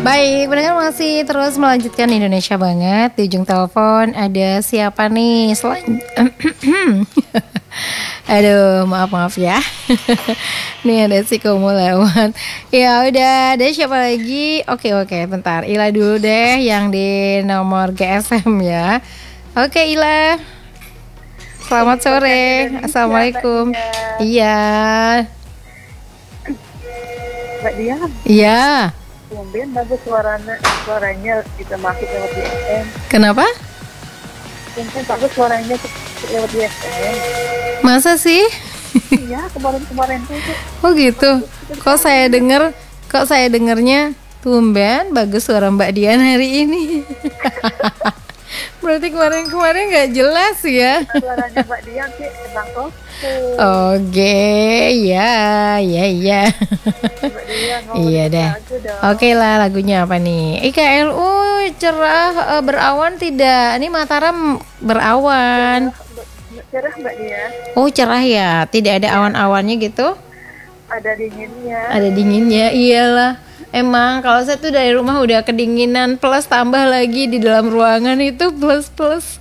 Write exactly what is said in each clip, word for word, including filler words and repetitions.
Baik, pendengar masih terus melanjutkan Indonesia banget. Di ujung telepon ada siapa nih? Selan- Aduh, maaf maaf ya. Nih ada si Komo lewat. Ya udah, ada siapa lagi? Oke oke, bentar. Ila dulu deh yang di nomor G S M ya. Oke Ila. Selamat sore. Assalamualaikum. Iya. Mbak Dia. Iya. Kemudian bagus suaranya, suaranya kita masuk lewat D S M. Kenapa? Kemudian bagus suaranya lewat D S M. Masa sih? Iya, kemarin-kemarin tuh. Oh gitu. Kok saya dengar, kok saya dengarnya tumben bagus suara Mbak Dian hari ini. Berarti kemarin-kemarin nggak jelas ya. Suaranya Mbak Dian sih emang kok. Oke, ya, ya, ya. Iya deh. Oke lah, lagunya apa nih? I K L U cerah, uh, berawan tidak? Ini Mataram berawan. Cerah Mbak Dian. Oh cerah ya, tidak ada awan-awannya gitu? Ada dinginnya. Ada dinginnya, iyalah. Emang kalau saya tuh dari rumah udah kedinginan, plus tambah lagi di dalam ruangan itu plus plus.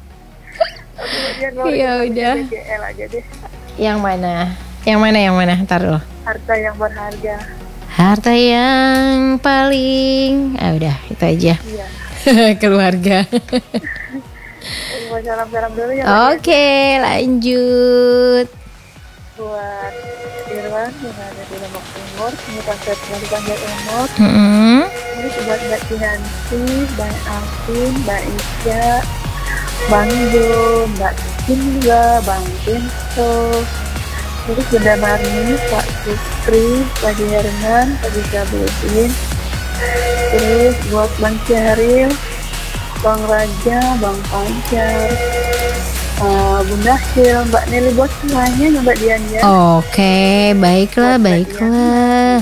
Iya udah. Aja deh. Yang mana? Yang mana? Yang mana? Ntar loh. Harta yang berharga. Harta yang paling. Ah udah itu aja. Iya. Keluarga. Salam-salam dulu ya. Oke, lanjut. Buat Irwan yang ada di Lombok Timur, ini konsep dari Panjang Umur. Mm-hmm. Ini buat Mbak Kinanti, Bang Alvin, Mbak Isya, Bang Jo, Mbak Kinga, Bang Pinto, terus Bunda Marni, Pak Sukri, Pak Herman, Pak Jabudin, terus buat Bang Syaril, Bang Raja, Bang Pancar, uh, Bunda Sil, Mbak Nelly, buat semuanya Mbak Dian ya. Oke, baiklah, baiklah.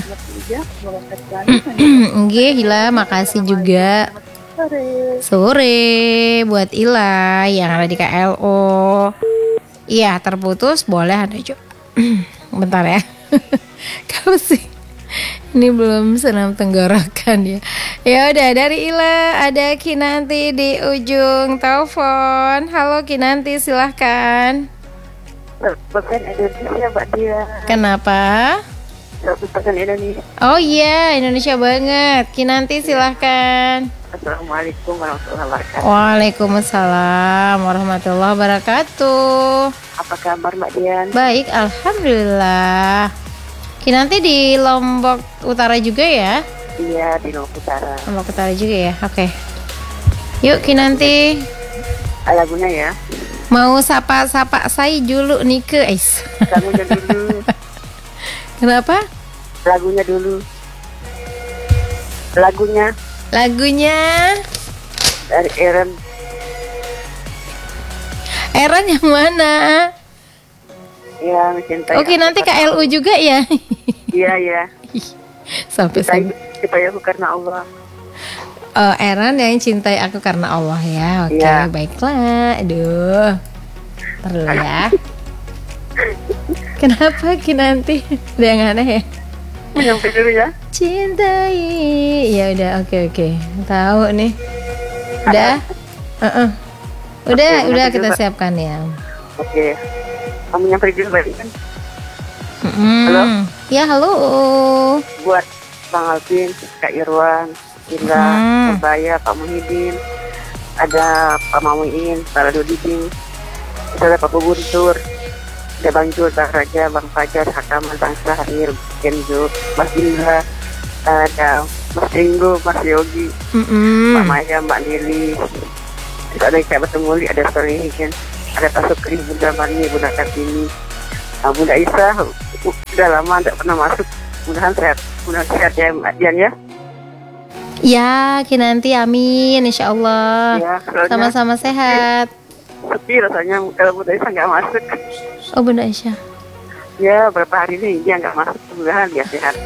Oke, Hila, makasih juga. Sore. Sore buat Ila yang ada di K L O. Iya, terputus boleh ada Jo. Bentar ya. Kalau sih ini belum senam tenggorokan ya. Ya udah, dari Ila ada Kinanti di ujung telepon. Halo Kinanti, silahkan. Bukan Indonesia Mbak Dia. Kenapa? Bukan Indonesia. Oh iya, Indonesia banget. Kinanti silahkan. Assalamualaikum warahmatullahi wabarakatuh. Waalaikumsalam warahmatullahi wabarakatuh. Apa kabar Mbak Dian? Baik, alhamdulillah. Kinanti di Lombok Utara juga ya? Iya, di Lombok Utara. Lombok Utara juga ya, oke. Yuk Kinanti. Lagunya ya. Mau sapa-sapa saya dulu nih ke Ais. Lagunya dulu. Kenapa? Lagunya dulu. Lagunya. Lagunya dari Eren. Eren yang mana? Ya, mencintai. Oke, nanti K L U juga ya? Iya, iya. Sampai Cintai, sampai. cintai aku karena Allah. Oh, Eren yang cintai aku karena Allah ya. Oke, ya. Baiklah. Aduh. Perlu ya. Kenapa Kinanti? Ada yang aneh ya? Menyampai dulu ya. Cintai. Ya udah, oke oke. Tahu nih. Udah. Uh-uh. Udah, oke, udah kita juga siapkan ya. Oke. Kamu nyampe dulu Mbak kan? Mm-hmm. Halo. Ya, halo. Buat Bang Alvin, Kak Irwan, Indra, hmm. Baya, Pak Muhyiddin, ada Pak Mamuin, Pak Radudin, ada Pak Guntur, ada Bang Jul, Bang Raja, Bang Fajar, Hakaman, Bang Sahir, Kenzo, Mas Indra, ada Mas Ringo, Mas Yogi, mm-hmm. Pak Maya, Mbak Lili, ada Kak Batemuli, ada Solihin, ada Pak Sukri, Bunda Marni, Bunda Kartini, nah, Bunda Isa, udah lama tidak pernah masuk, mudahan sehat, mudahan sehat ya Mbak Dian ya. Ya, Kinanti, amin, insya Allah. Ya, sama-sama sehat. Sepi rasanya kalau Bunda Isa nggak masuk. Oh, Bunda Isa. Ya, berapa hari ini dia nggak masuk, mudahan dia sehat.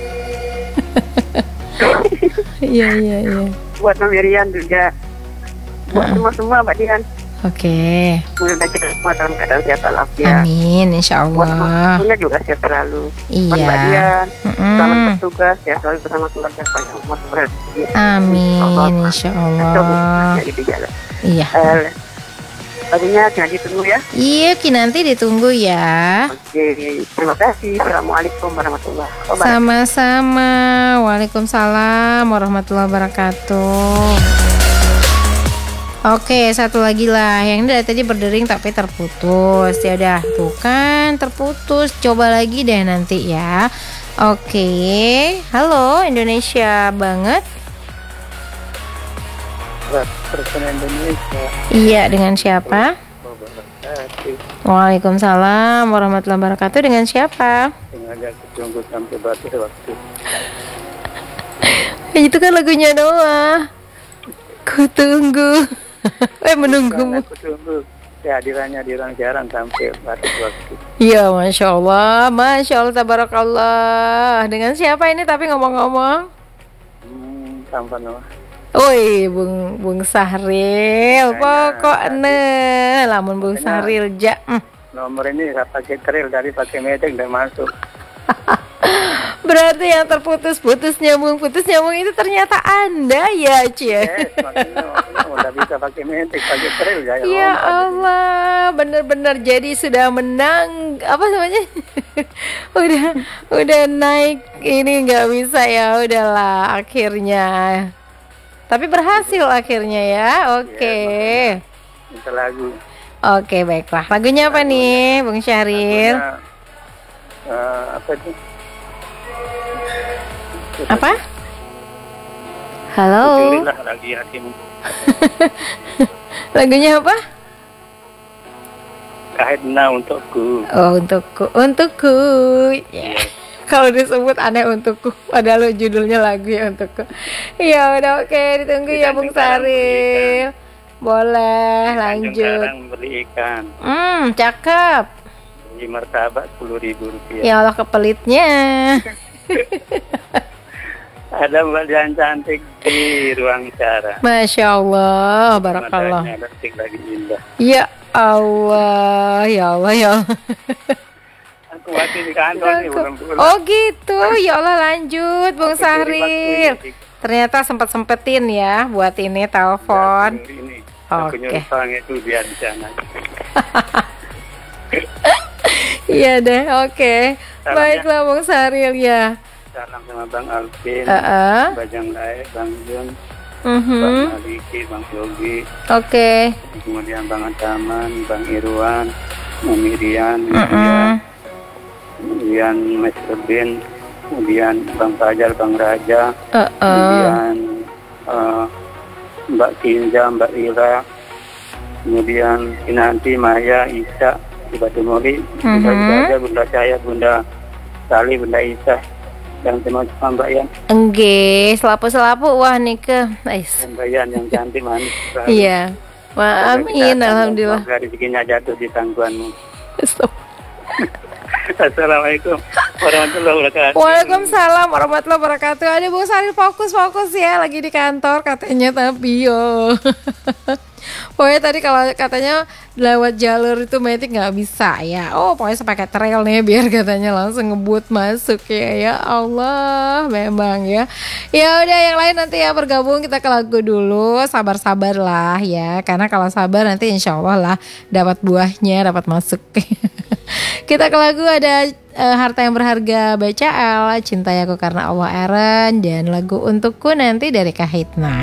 Iya, iya, iya. Buat Mirian juga. Buat semua-semua Mbak Dian. Oke. Mudah-mudahan kita semua dalam keadaan sehat walafiat. Amin, insya Buat Allah. Punya juga sehat selalu. Buat Iya. Mbak Dian, Mm-mm. selamat bertugas ya selalu bersama keluarga panjang umur berhati. Amin, insya Allah. Jadi di jalan. Iya. Eh, Tadinya jangan ditunggu ya. Iya, Ki, nanti ditunggu ya. Oke, terima kasih. Assalamualaikum warahmatullahi wabarakatuh. Sama-sama. Waalaikumsalam warahmatullahi wabarakatuh. Oke, satu lagi lah. Yang ini dari tadi berdering tapi terputus. Ya udah, tuh kan terputus. Coba lagi deh nanti ya. Oke. Halo Indonesia banget. Persen Indonesia. Iya, dengan siapa? Waalaikumsalam warahmatullahi wabarakatuh. Dengan siapa? Sengaja ketunggu sampai batas waktu. Itu kan lagunya Noah. Ku tunggu. eh menunggumu. Aku tunggu kehadirannya di ruang siaran sampai batas waktu. Iya, masya Allah, masya Allah, tabarakallah. Dengan siapa ini tapi ngomong-ngomong? Hmm, tanpa Noah. Woi, Bung Bung Sahril, pokoknya lamun Bung Sahril ja. Mm. Nomor ini saya pakai trail dari pakai medik dan masuk. Berarti yang terputus-putus nyambung putus nyambung itu ternyata Anda ya, Cie. Yes, makanya udah bisa pakai medik, pakai trail ya. Ya Allah, bener-bener jadi sudah menang apa namanya? udah udah naik ini nggak bisa ya, udahlah akhirnya. Tapi berhasil akhirnya ya. Oke. Minta lagu. Oke, baiklah. Lagunya apa nih, Bung Syahril? Lagunya, uh, apa itu? Apa? Halo. Syukurilah lagi hatimu. Lagunya apa? Kahitna untukku. Oh, untukku, untukku. Ya. Kalau disebut aneh untukku, padahal judulnya lagu ya untukku. Ya udah, oke, ditunggu ya Bung Sahril. Boleh, lanjut. Sekarang beli ikan. Hmm, cakep. Beli martabak sepuluh ribu rupiah. Ya Allah, kepelitnya. Ada Mbak Dian cantik di ruang siaran. Masya Allah, barakallah. Matanya cantik lagi indah. Ya Allah, ya Allah, ya Allah. Aku masih di kantor nih, belum pulang. Oh gitu, ya Allah, lanjut Bung Sahril. Ternyata sempat-sempetin ya buat ini telepon. Ini, aku Oke. nyuruh itu dia di sana. Iya deh, oke. Salam Baiklah Bung Sahril ya. Salam sama Bang Alvin, Uh-uh. Bajang Lae, Bang Jun, Mhm. Bang Maliki, Bang Yogi, Oke. kemudian Bang Ataman, Bang Irwan, Mami Rian, Mm-mm. kemudian Mas Rubin, kemudian Bang Fajar, Bang Raja, Uh-uh. kemudian eh, Mbak Kinja, Mbak Ira, kemudian Kinanti, Maya, Isa, Batu Mori, Bunda Mhm. Jaja, Bunda Cahaya, Bunda Sali, Bunda Isa, dan teman-teman Mbak Yan, Engge, selapu-selapu wah nih ke. Ais. dan Mbak Yan yang cantik manis. Iya. Wah, amin, alhamdulillah. Semoga rezekinya jatuh di tangguanmu. Stop. Assalamualaikum warahmatullahi wabarakatuh. Waalaikumsalam warahmatullahi wabarakatuh. Ada Bung Sahril, fokus-fokus ya, lagi di kantor katanya tapi yo. Pokoknya tadi kalau katanya lewat jalur itu metik nggak bisa ya. Oh, pokoknya saya pakai trail nih biar katanya langsung ngebut masuk ya. Ya Allah, memang ya. Ya udah, yang lain nanti ya bergabung, kita ke lagu dulu. Sabar-sabar lah ya, karena kalau sabar nanti insya Allah lah dapat buahnya, dapat masuk. Kita ke lagu, ada uh, Harta yang Berharga B C L, Cintai Aku Karena Allah Eren, dan lagu Untukku nanti dari Kahitna.